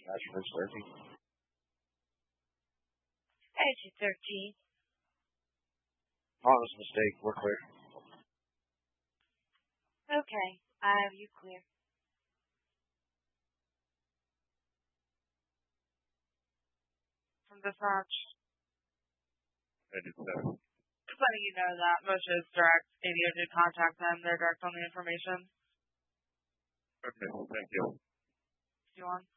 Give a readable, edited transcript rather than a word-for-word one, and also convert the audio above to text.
Matchbridge 13. Exit 13. Honest mistake. We're clear. Okay, I have you clear. From dispatch. I did so. Just letting you know that Moshe is direct. ADO did contact them. They're direct on the information. Okay, thank you. You want?